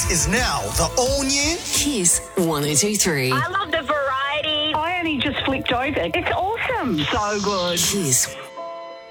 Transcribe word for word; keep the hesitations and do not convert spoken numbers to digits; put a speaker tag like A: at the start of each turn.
A: This is now the all-new
B: Kiss one oh two three.
C: I love the variety.
D: I only just flicked over. It's awesome. So good.
B: Kiss